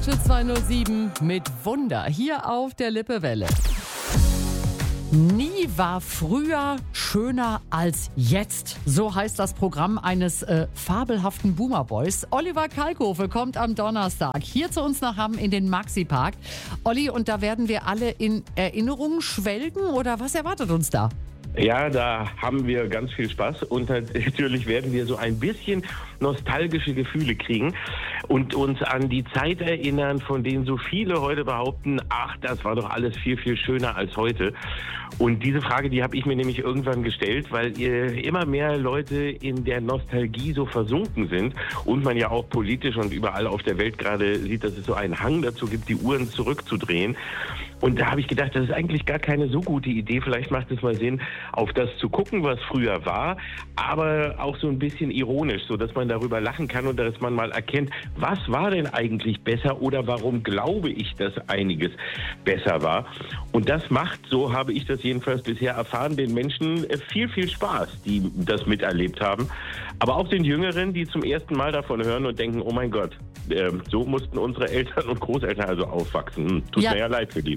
Gäste 207 mit Wunder hier auf der Lippewelle. Nie war früher schöner als jetzt. So heißt das Programm eines fabelhaften Boomer-Boys. Oliver Kalkofe kommt am Donnerstag hier zu uns nach Hamm in den Maxi-Park. Olli, und da werden wir alle in Erinnerungen schwelgen oder was erwartet uns da? Ja, da haben wir ganz viel Spaß und natürlich werden wir so ein bisschen nostalgische Gefühle kriegen und uns an die Zeit erinnern, von denen so viele heute behaupten, ach, das war doch alles viel, viel schöner als heute. Und diese Frage, die habe ich mir nämlich irgendwann gestellt, weil immer mehr Leute in der Nostalgie so versunken sind und man ja auch politisch und überall auf der Welt gerade sieht, dass es so einen Hang dazu gibt, die Uhren zurückzudrehen. Und da habe ich gedacht, das ist eigentlich gar keine so gute Idee. Vielleicht macht es mal Sinn, auf das zu gucken, was früher war, aber auch so ein bisschen ironisch, so dass man darüber lachen kann und dass man mal erkennt, was war denn eigentlich besser oder warum glaube ich, dass einiges besser war. Und das macht, so habe ich das jedenfalls bisher erfahren, den Menschen viel, viel Spaß, die das miterlebt haben. Aber auch den Jüngeren, die zum ersten Mal davon hören und denken, oh mein Gott, so mussten unsere Eltern und Großeltern also aufwachsen. Tut mir ja leid für die.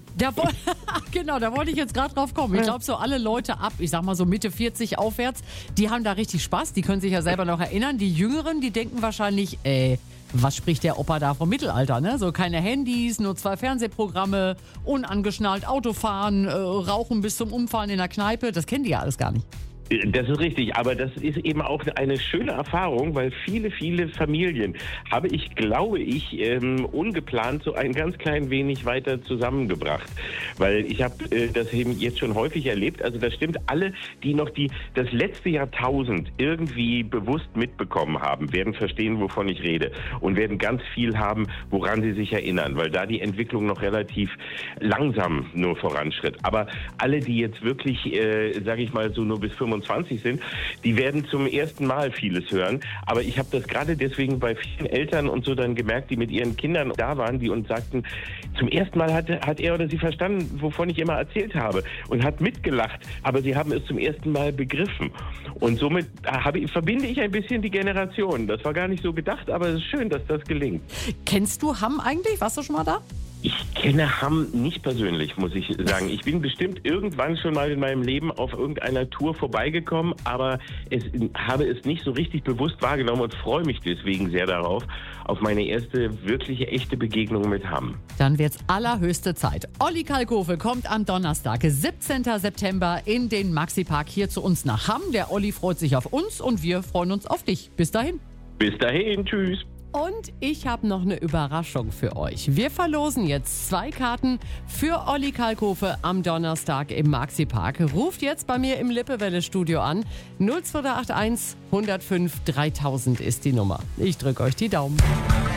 Genau, da wollte ich jetzt gerade drauf kommen. Ich glaube, so alle Leute ab, ich sag mal so Mitte 40 aufwärts, die haben da richtig Spaß. Die können sich ja selber noch erinnern. Die Jüngeren, die denken wahrscheinlich, was spricht der Opa da vom Mittelalter, ne? So keine Handys, nur 2 Fernsehprogramme, unangeschnallt Autofahren, Rauchen bis zum Umfallen in der Kneipe. Das kennen die ja alles gar nicht. Das ist richtig, aber das ist eben auch eine schöne Erfahrung, weil viele, viele Familien habe ich, glaube ich, ungeplant so ein ganz klein wenig weiter zusammengebracht. Weil ich habe das eben jetzt schon häufig erlebt, also das stimmt, alle, die noch das letzte Jahrtausend irgendwie bewusst mitbekommen haben, werden verstehen, wovon ich rede und werden ganz viel haben, woran sie sich erinnern, weil da die Entwicklung noch relativ langsam nur voranschritt. Aber alle, die jetzt wirklich, sage ich mal, so nur bis 25 sind, die werden zum ersten Mal vieles hören. Aber ich habe das gerade deswegen bei vielen Eltern und so dann gemerkt, die mit ihren Kindern da waren, die uns sagten, zum ersten Mal hat er oder sie verstanden, wovon ich immer erzählt habe und hat mitgelacht, aber sie haben es zum ersten Mal begriffen. Und somit verbinde ich ein bisschen die Generationen. Das war gar nicht so gedacht, aber es ist schön, dass das gelingt. Kennst du Hamm eigentlich? Warst du schon mal da? Ich kenne Hamm nicht persönlich, muss ich sagen. Ich bin bestimmt irgendwann schon mal in meinem Leben auf irgendeiner Tour vorbeigekommen, aber habe es nicht so richtig bewusst wahrgenommen und freue mich deswegen sehr darauf, auf meine erste wirkliche, echte Begegnung mit Hamm. Dann wird's allerhöchste Zeit. Olli Kalkofe kommt am Donnerstag, 17. September in den Maxi-Park hier zu uns nach Hamm. Der Olli freut sich auf uns und wir freuen uns auf dich. Bis dahin. Bis dahin, tschüss. Und ich habe noch eine Überraschung für euch. Wir verlosen jetzt 2 Karten für Olli Kalkofe am Donnerstag im Maxi-Park. Ruft jetzt bei mir im Lippewelle-Studio an. 02081 105 3000 ist die Nummer. Ich drücke euch die Daumen.